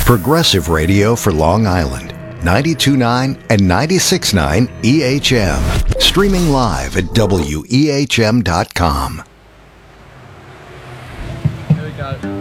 Progressive radio for Long Island. 92.9 and 96.9 EHM. Streaming live at WEHM.com. There we go.